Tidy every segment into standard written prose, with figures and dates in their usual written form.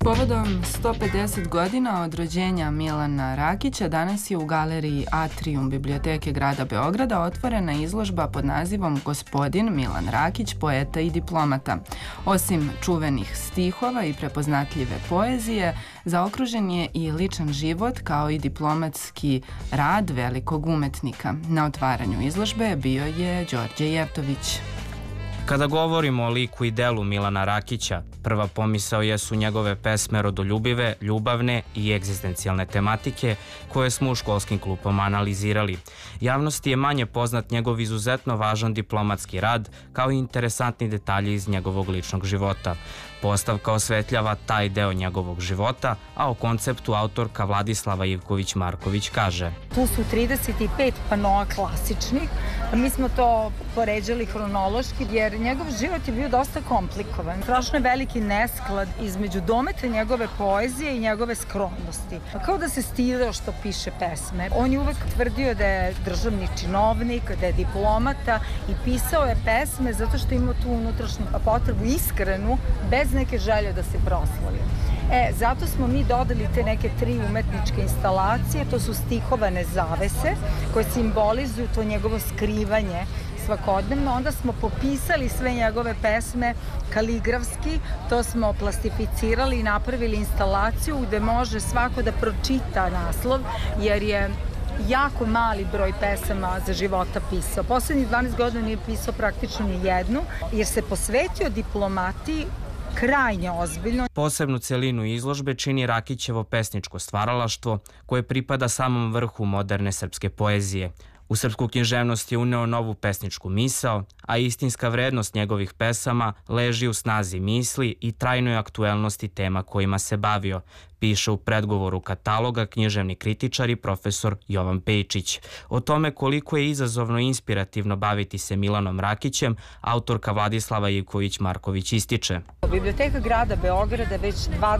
Povodom 150 godina od rođenja Milana Rakića danas je u galeriji Atrium Biblioteke grada Beograda otvorena izložba pod nazivom Gospodin Milan Rakić, poeta i diplomata. Osim čuvenih stihova i prepoznatljive poezije, zaokružen je i ličan život kao i diplomatski rad velikog umetnika. Na otvaranju izložbe bio je Đorđe Jevtović. Kada govorimo o liku i delu Milana Rakića, prva pomisao jesu njegove pesme rodoljubive, ljubavne i egzistencijalne tematike koje smo u školskim klupama analizirali. Javnosti je manje poznat njegov izuzetno važan diplomatski rad, kao i interesantni detalji iz njegovog ličnog života. Postavka osvetljava taj deo njegovog života, a o konceptu autorka Vladislava Ivković-Marković kaže: Tu su 35 panoa klasičnih. Mi smo to poređali hronološki jer njegov život je bio dosta komplikovan. Strašno je veliki nesklad između dometa njegove poezije i njegove skromnosti. Kao da se stideo što piše pesme. On je uvek tvrdio da je državni činovnik, da je diplomata i pisao je pesme zato što ima tu unutrašnju potrebu iskrenu, bez neke želje da se proslavi. Zato smo mi dodali te neke 3 umetničke instalacije, to su stihovane zavese koje simbolizuju to njegovo skrivanje svakodnevno. Onda smo popisali sve njegove pesme kaligrafski, to smo plastificirali i napravili instalaciju gde može svako da pročita naslov, jer je jako mali broj pesama za života pisao. Poslednjih 12 godina nije pisao praktično ni jednu, jer se posvetio diplomatiji krajnje ozbiljno. Posebnu celinu izložbe čini Rakićevo pesničko stvaralaštvo koje pripada samom vrhu moderne srpske poezije. U srpsku književnost je uneo novu pesničku misao, a istinska vrednost njegovih pesama leži u snazi misli i trajnoj aktuelnosti tema kojima se bavio, piše u predgovoru kataloga književni kritičar i profesor Jovan Pejčić. O tome koliko je izazovno i inspirativno baviti se Milanom Rakićem, autorka Vladislava Ivković-Marković ističe: Biblioteka grada Beograda već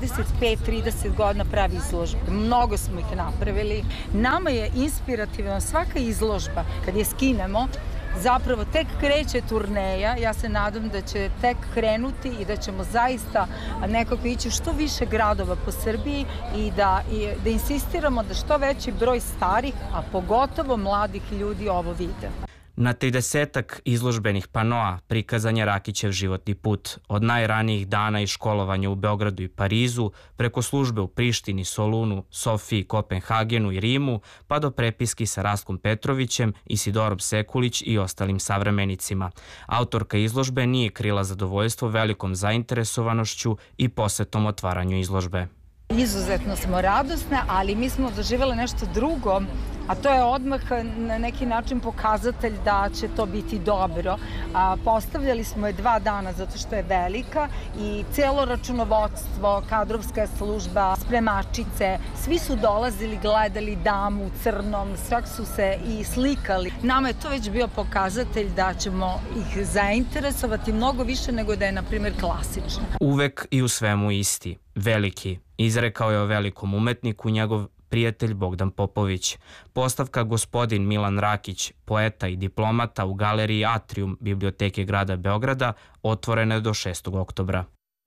25-30 godina pravi izložbe. Mnogo smo ih napravili. Nama je inspirativna svaka izložba. Kad je skinemo, zapravo tek kreće turneja. Ja se nadam da će tek krenuti i da ćemo zaista nekako ići u što više gradova po Srbiji i da insistiramo da što veći broj starih, a pogotovo mladih ljudi ovo vide. Na 30-ak izložbenih panoa prikazan je Rakićev životni put, od najranijih dana i školovanja u Beogradu i Parizu, preko službe u Prištini, Solunu, Sofiji, Kopenhagenu i Rimu, pa do prepiski sa Rastkom Petrovićem, Isidorom Sekulić i ostalim savremenicima. Autorka izložbe nije krila zadovoljstvo velikom zainteresovanošću i posetom otvaranju izložbe. Izuzetno smo radosne, ali mi smo doživjeli nešto drugo, a to je odmah na neki način pokazatelj da će to biti dobro. Postavljali smo je 2 dana zato što je velika i celo računovodstvo, kadrovska služba, spremačice, svi su dolazili, gledali damu u crnom, svak su se i slikali. Nama je to već bio pokazatelj da ćemo ih zainteresovati mnogo više nego da je, na primjer, klasična. Uvek i u svemu isti, veliki, izrekao je o velikom umetniku njegov prijatelj Bogdan Popović. Postavka Gospodin Milan Rakić, poeta i diplomata u galeriji Atrium Biblioteke grada Beograda otvorena je do 6. oktobra.